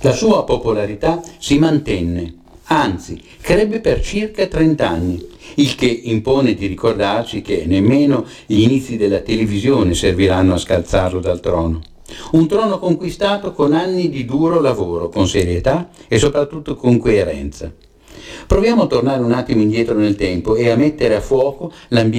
La sua popolarità si mantenne, anzi, crebbe per circa 30 anni, il che impone di ricordarci che nemmeno gli inizi della televisione serviranno a scalzarlo dal trono. Un trono conquistato con anni di duro lavoro, con serietà e soprattutto con coerenza. Proviamo a tornare un attimo indietro nel tempo e a mettere a fuoco l'ambiente